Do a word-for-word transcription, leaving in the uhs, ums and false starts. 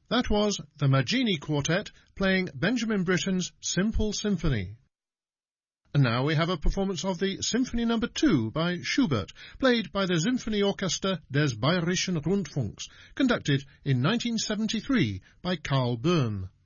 That was the Maggini Quartet playing Benjamin Britten's Simple Symphony. And now we have a performance of the Symphony Number Two by Schubert, played by the Symphonieorchester des Bayerischen Rundfunks, conducted in nineteen seventy-three by Karl Böhm.